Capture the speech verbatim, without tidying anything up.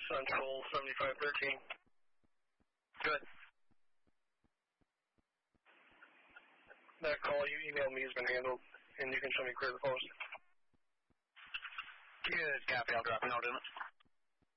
Central seventy-five thirteen. Good. That call you emailed me has been handled, and you can show me clear the post. Good copy. I'll drop a note in it.